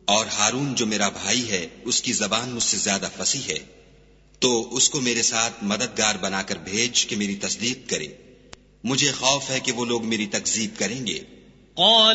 और हारून जो मेरा भाई है उसकी जबान मुझसे ज्यादा फसी है, तो उसको मेरे साथ मददगार बनाकर भेज के मेरी तस्दीक करे। मुझे खौफ है कि वो लोग मेरी तकजीब करेंगे।